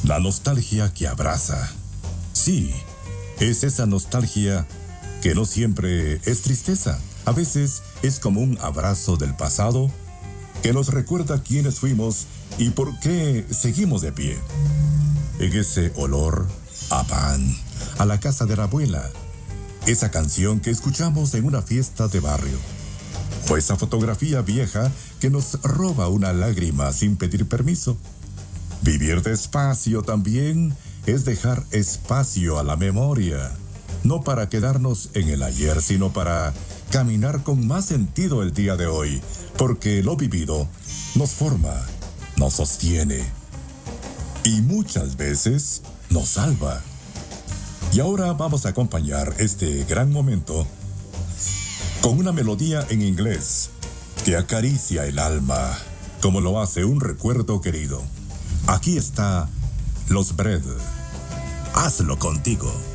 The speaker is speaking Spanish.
La nostalgia que abraza. Sí, es esa nostalgia que no siempre es tristeza. A veces es como un abrazo del pasado que nos recuerda quiénes fuimos y por qué seguimos de pie. En ese olor a pan, a la casa de la abuela, esa canción que escuchamos en una fiesta de barrio, o esa fotografía vieja que nos roba una lágrima sin pedir permiso. Vivir despacio también es dejar espacio a la memoria, no para quedarnos en el ayer, sino para caminar con más sentido el día de hoy, porque lo vivido nos forma, nos sostiene y muchas veces nos salva. Y ahora vamos a acompañar este gran momento con una melodía en inglés que acaricia el alma, como lo hace un recuerdo querido. Aquí está Los Bread. Hazlo contigo.